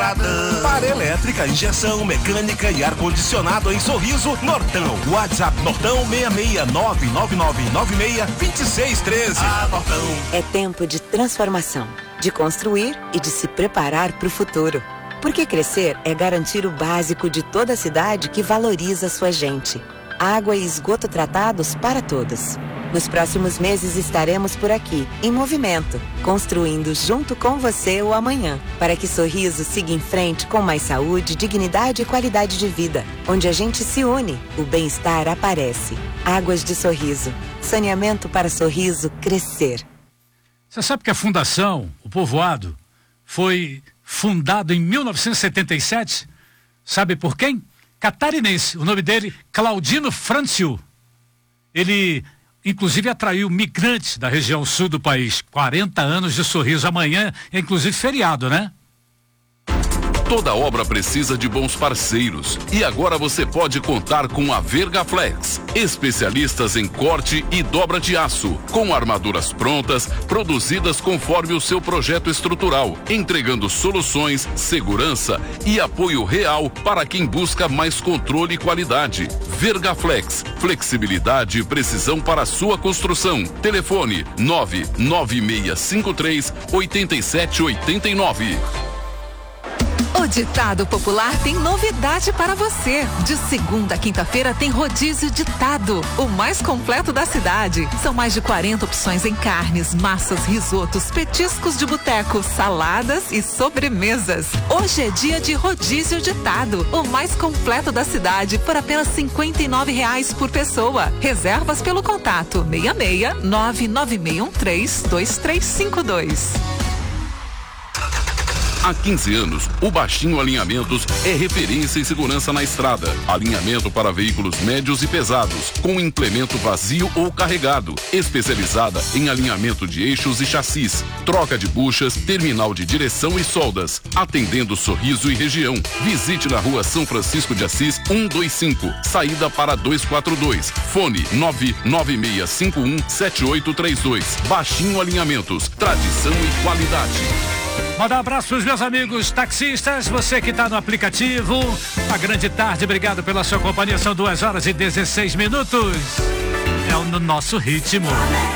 Paradão. Para elétrica, injeção, mecânica e ar-condicionado em Sorriso, Nortão. WhatsApp Nortão 66999962613. Nortão. É tempo de transformação, de construir e de se preparar para o futuro. Porque crescer é garantir o básico de toda a cidade que valoriza sua gente. Água e esgoto tratados para todos. Nos próximos meses estaremos por aqui, em movimento, construindo junto com você o amanhã, para que Sorriso siga em frente com mais saúde, dignidade e qualidade de vida. Onde a gente se une, o bem-estar aparece. Águas de Sorriso. Saneamento para Sorriso crescer. Você sabe que a fundação, o povoado, foi fundado em 1977? Sabe por quem? Catarinense. O nome dele, Claudino Franciu. Ele inclusive atraiu migrantes da região sul do país. 40 anos de Sorriso. Amanhã é inclusive feriado, né? Toda obra precisa de bons parceiros. E agora você pode contar com a Vergaflex. Especialistas em corte e dobra de aço. Com armaduras prontas, produzidas conforme o seu projeto estrutural. Entregando soluções, segurança e apoio real para quem busca mais controle e qualidade. Vergaflex. Flexibilidade e precisão para a sua construção. Telefone 99653-8789. O Ditado Popular tem novidade para você. De segunda a quinta-feira tem Rodízio Ditado, o mais completo da cidade. São mais de 40 opções em carnes, massas, risotos, petiscos de boteco, saladas e sobremesas. Hoje é dia de Rodízio Ditado, o mais completo da cidade, por apenas R$ 59,00 por pessoa. Reservas pelo contato 66 99613 2352. Há 15 anos, o Baixinho Alinhamentos é referência em segurança na estrada. Alinhamento para veículos médios e pesados, com implemento vazio ou carregado. Especializada em alinhamento de eixos e chassis, troca de buchas, terminal de direção e soldas. Atendendo Sorriso e região. Visite na rua São Francisco de Assis 125, saída para 242. Fone 996517832. Baixinho Alinhamentos, tradição e qualidade. Mandar um abraço para os meus amigos taxistas, você que está no aplicativo. Uma grande tarde, obrigado pela sua companhia. São 2h16. É no nosso ritmo.